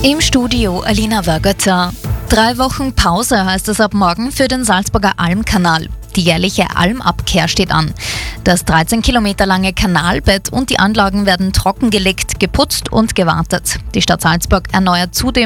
Im Studio Alina Wörgötter. 3 Wochen Pause heißt es ab morgen für den Salzburger Almkanal. Die jährliche Almabkehr steht an. Das 13 Kilometer lange Kanalbett und die Anlagen werden trockengelegt, geputzt und gewartet. Die Stadt Salzburg erneuert zudem